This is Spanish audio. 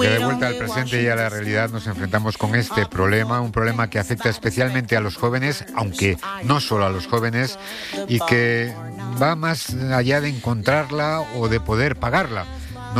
Ya de vuelta al presente y a la realidad nos enfrentamos con este problema, un problema que afecta especialmente a los jóvenes, aunque no solo a los jóvenes, y que va más allá de encontrarla o de poder pagarla.